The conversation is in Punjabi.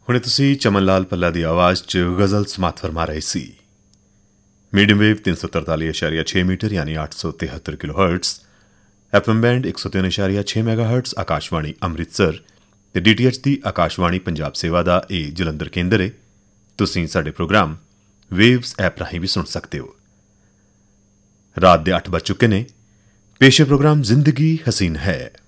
ਹੁਣੇ ਤੁਸੀਂ ਚਮਨ ਲਾਲ ਪੱਲਾ ਦੀ ਆਵਾਜ਼ 'ਚ ਗਜ਼ਲ ਸਮਾਤ ਫਰਮਾ ਰਹੇ ਸੀ। ਮੀਡੀਅਮ ਵੇਵ 343.6 ਮੀਟਰ ਯਾਨੀ 873 kilohertz, FM band 103.6 ਮੈਗਾਹਰਟਜ਼ Akashvani Amritsar ਤੇ ਡੀਟੀਐਚ ਦੀ ਆਕਾਸ਼ਵਾਣੀ ਪੰਜਾਬ ਸੇਵਾ ਦਾ ਇਹ ਜਲੰਧਰ ਕੇਂਦਰ ਹੈ। ਤੁਸੀਂ ਸਾਡੇ ਪ੍ਰੋਗਰਾਮ ਵੇਵਜ਼ ਐਪ ਰਾਹੀਂ ਵੀ ਸੁਣ ਸਕਦੇ ਹੋ। ਰਾਤ ਦੇ 8 ਵੱਜ ਚੁੱਕੇ ਨੇ। ਪੇਸ਼ੇ ਪ੍ਰੋਗਰਾਮ ਜ਼ਿੰਦਗੀ ਹਸੀਨ ਹੈ।